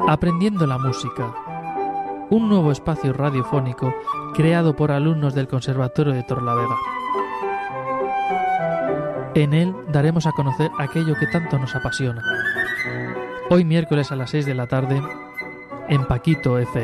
Aprendiendo la música, un nuevo espacio radiofónico creado por alumnos del Conservatorio de Torrelavega. En él daremos a conocer aquello que tanto nos apasiona. Hoy miércoles a las 6 de la tarde, en Paquito FM.